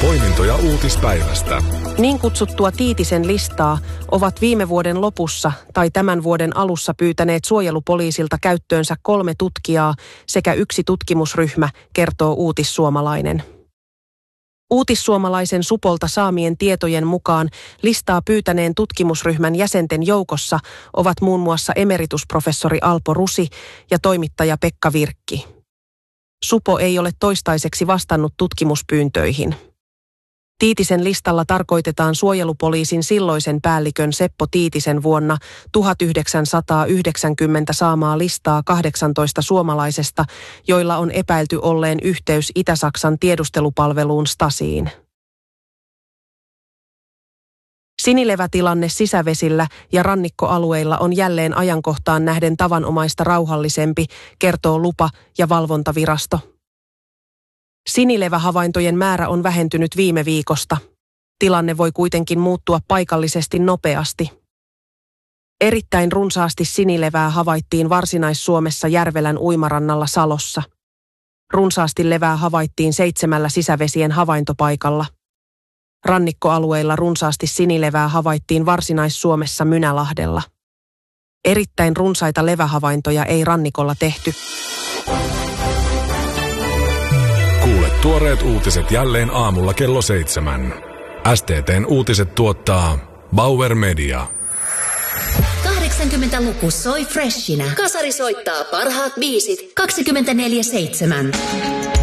Poimintoja uutispäivästä. Niin kutsuttua Tiitisen listaa ovat viime vuoden lopussa tai tämän vuoden alussa pyytäneet suojelupoliisilta käyttöönsä 3 tutkijaa sekä 1 tutkimusryhmä, kertoo Uutissuomalainen. Uutissuomalaisen Supolta saamien tietojen mukaan listaa pyytäneen tutkimusryhmän jäsenten joukossa ovat muun muassa emeritusprofessori Alpo Rusi ja toimittaja Pekka Virkki. Supo ei ole toistaiseksi vastannut tutkimuspyyntöihin. Tiitisen listalla tarkoitetaan suojelupoliisin silloisen päällikön Seppo Tiitisen vuonna 1990 saamaa listaa 18 suomalaisesta, joilla on epäilty olleen yhteys Itä-Saksan tiedustelupalveluun Stasiin. Sinilevätilanne sisävesillä ja rannikkoalueilla on jälleen ajankohtaan nähden tavanomaista rauhallisempi, kertoo lupa- ja valvontavirasto. Sinilevähavaintojen määrä on vähentynyt viime viikosta. Tilanne voi kuitenkin muuttua paikallisesti nopeasti. Erittäin runsaasti sinilevää havaittiin Varsinais-Suomessa Järvelän uimarannalla Salossa. Runsaasti levää havaittiin 7 sisävesien havaintopaikalla. Rannikkoalueilla runsaasti sinilevää havaittiin Varsinais-Suomessa Mynälahdella. Erittäin runsaita levähavaintoja ei rannikolla tehty. Kuule tuoreet uutiset jälleen aamulla kello 7. STT:n uutiset tuottaa Bauer Media. 80-luku soi freshinä. Kasari soittaa parhaat biisit 24/7.